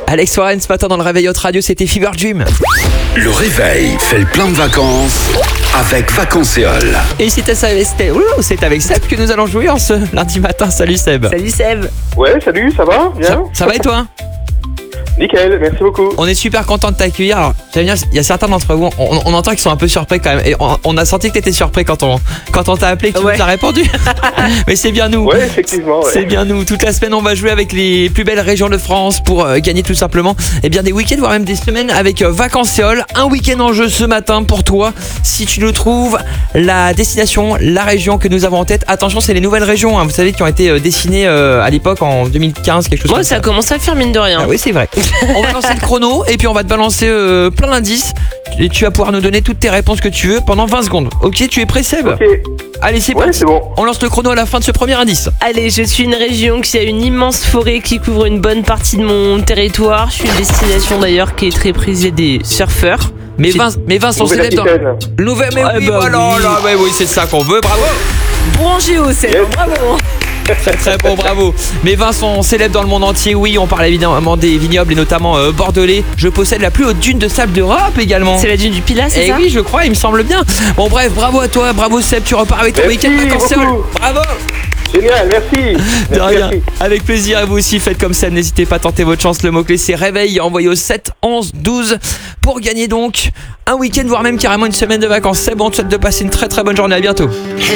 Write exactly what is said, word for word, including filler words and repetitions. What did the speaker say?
Alex Warren ce matin dans le réveil Hot Radio, c'était Fever Dream. Le réveil fait le plein de vacances avec Vacances-Éole. Et c'était c'était- ouh, c'est avec Seb que nous allons jouer en ce lundi matin. Salut Seb. Salut Seb. Ouais, salut, ça va? Bien? Ça, ça va et toi? Nickel, merci beaucoup. On est super content de t'accueillir. Alors, j'aime bien, il y a certains d'entre vous, on, on entend qu'ils sont un peu surpris quand même. Et on, on a senti que t'étais surpris quand on, quand on t'a appelé, que tu Ouais. nous as répondu. Mais c'est bien nous. Ouais, effectivement, ouais. C'est bien nous. Toute la semaine, on va jouer avec les plus belles régions de France pour euh, gagner tout simplement eh bien, des week-ends, voire même des semaines avec euh, Vacances-Éole. Un week-end en jeu ce matin pour toi. Si tu nous trouves la destination, la région que nous avons en tête, attention, c'est les nouvelles régions, hein, vous savez, qui ont été euh, dessinées euh, à l'époque en deux mille quinze, quelque chose Moi, comme ça ça. commence à faire mine de rien. Ah oui, c'est vrai. On va lancer le chrono et puis on va te balancer euh, plein d'indices et tu vas pouvoir nous donner toutes tes réponses que tu veux pendant vingt secondes. Ok, tu es prêt Seb? Ok, Allez, c'est ouais, parti. c'est bon. On lance le chrono à la fin de ce premier indice. Allez, je suis une région qui a une immense forêt qui couvre une bonne partie de mon territoire. Je suis une destination d'ailleurs qui est très prisée des surfeurs. Mais, J'ai- Vin- mais Vincent célèbre dans... Nouvelle-Aquitaine. Le Nouvelle, mais Ah oui, bah voilà, oui. là, ouais, oui, c'est ça qu'on veut, bravo. Bon géo, Seb, Yes. bravo. Très très bon, bravo. Mais Vincent célèbre dans le monde entier, oui, on parle évidemment des vignobles et notamment euh, bordelais. Je possède la plus haute dune de sable d'Europe également. C'est la dune du Pilat, c'est Eh ça? oui, je crois, il me semble bien. Bon bref, bravo à toi, bravo Seb, tu repars avec ton Merci week-end Vacances-Éole. beaucoup. Bravo. Génial, merci. De Merci, rien. merci. Avec plaisir, et vous aussi faites comme ça, n'hésitez pas à tenter votre chance. Le mot-clé c'est réveil, envoyé au sept onze douze pour gagner donc un week-end, voire même carrément une semaine de vacances. C'est bon, on te souhaite de passer une très très bonne journée, à bientôt.